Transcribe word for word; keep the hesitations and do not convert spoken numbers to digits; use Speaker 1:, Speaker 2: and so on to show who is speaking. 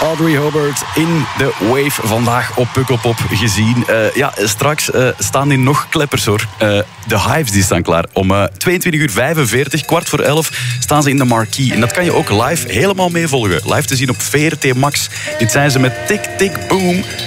Speaker 1: Audrey Hobart in de Wave vandaag op Pukkelpop gezien. Uh, ja, straks uh, staan hier nog kleppers hoor. Uh, de Hives die staan klaar. Om uh, tweeëntwintig uur vijfenveertig, kwart voor elf, staan ze in de Marquee. En dat kan je ook live helemaal meevolgen. Live te zien op V R T Max. Dit zijn ze met Tik Tik Boom.